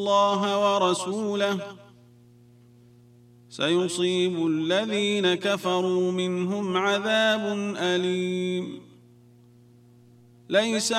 الله ورسوله سيصيب الذين كفروا منهم عذاب أليم. ليس